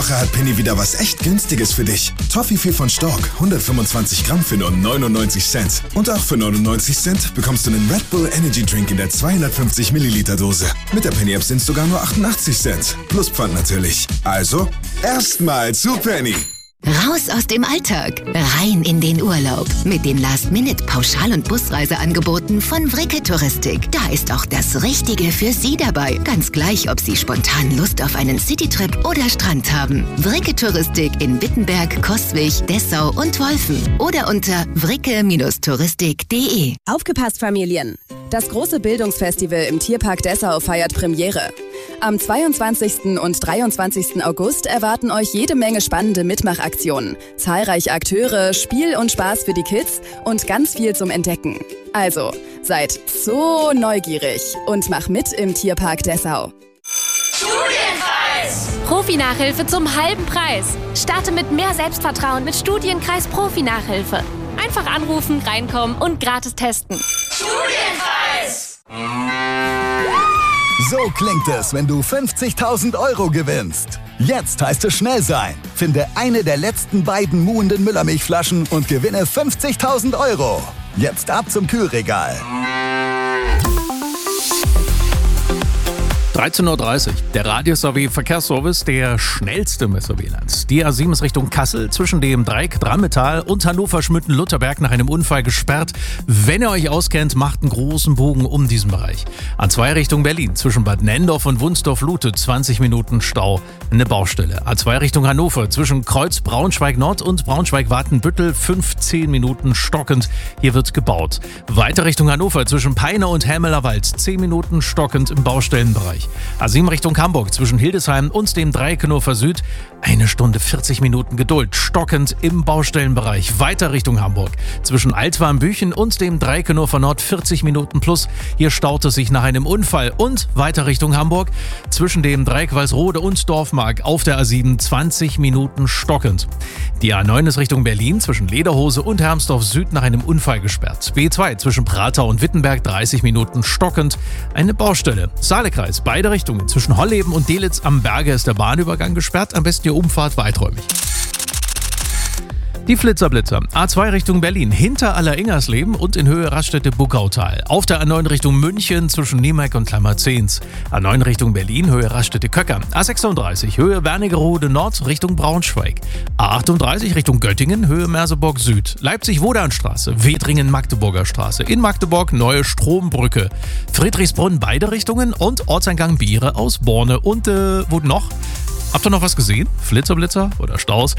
Woche hat Penny wieder was echt Günstiges für dich. Toffifee von Stork, 125 Gramm für nur 99 Cent. Und auch für 99 Cent bekommst du einen Red Bull Energy Drink in der 250 Milliliter Dose. Mit der Penny App sind es sogar nur 88 Cent. Plus Pfand natürlich. Also, erstmal zu Penny. Raus aus dem Alltag, rein in den Urlaub. Mit den Last-Minute-Pauschal- und Busreiseangeboten von Vricke Touristik. Da ist auch das Richtige für Sie dabei. Ganz gleich, ob Sie spontan Lust auf einen Citytrip oder Strand haben. Vricke Touristik in Wittenberg, Coswig, Dessau und Wolfen. Oder unter vricke-touristik.de. Aufgepasst, Familien! Das große Bildungsfestival im Tierpark Dessau feiert Premiere. Am 22. und 23. August erwarten euch jede Menge spannende Mitmachaktionen, zahlreiche Akteure, Spiel und Spaß für die Kids und ganz viel zum Entdecken. Also, seid so neugierig und mach mit im Tierpark Dessau. Studienkreis! Profi-Nachhilfe zum halben Preis. Starte mit mehr Selbstvertrauen mit Studienkreis Profi-Nachhilfe. Einfach anrufen, reinkommen und gratis testen. Studienkreis! So klingt es, wenn du 50.000 € gewinnst. Jetzt heißt es schnell sein. Finde eine der letzten beiden muhenden Müllermilchflaschen und gewinne 50.000 €. Jetzt ab zum Kühlregal. 13:30 Uhr. Der Radius-AW-Verkehrsservice, der schnellste Messerwielands. Die A7 ist Richtung Kassel zwischen dem Dreieck Brammetal und Hannover-Schmütten-Lutherberg nach einem Unfall gesperrt. Wenn ihr euch auskennt, macht einen großen Bogen um diesen Bereich. A2 Richtung Berlin zwischen Bad Nendorf und Wunsdorf-Lute 20 Minuten Stau, eine Baustelle. A2 Richtung Hannover zwischen Kreuz Braunschweig-Nord und Braunschweig-Watenbüttel 15 Minuten stockend. Hier wird gebaut. Weiter Richtung Hannover zwischen Peine und Helmelerwald 10 Minuten stockend im Baustellenbereich. A7 Richtung Hamburg zwischen Hildesheim und dem Dreieck Hannover Süd 1 Stunde 40 Minuten Geduld, stockend im Baustellenbereich. Weiter Richtung Hamburg zwischen Altwarmbüchen und dem Dreieck Hannover Nord 40 Minuten plus. Hier staut es sich nach einem Unfall. Und weiter Richtung Hamburg zwischen dem Dreieck Walsrode und Dorfmark auf der A7 20 Minuten stockend. Die A9 ist Richtung Berlin zwischen Lederhose und Hermsdorf Süd nach einem Unfall gesperrt. B2 zwischen Pratau und Wittenberg 30 Minuten stockend, eine Baustelle. Saalekreis, beide Richtungen. Zwischen Holleben und Delitzsch am Berge ist der Bahnübergang gesperrt. Am besten die Umfahrt weiträumig. Die Flitzerblitzer. A2 Richtung Berlin, hinter Aller-Ingersleben und in Höhe Raststätte-Buckautal. Auf der A9 Richtung München zwischen Niemeck und Klammerzehns. A9 Richtung Berlin, Höhe Raststätte-Köcker. A36 Höhe Wernigerode Nord Richtung Braunschweig. A38 Richtung Göttingen, Höhe Merseburg Süd. Leipzig-Wodanstraße, Wedringen-Magdeburger Straße. In Magdeburg Neue Strombrücke. Friedrichsbrunn beide Richtungen und Ortseingang Biere aus Borne. Und wo noch? Habt ihr noch was gesehen? Flitzer, Blitzer oder Staus?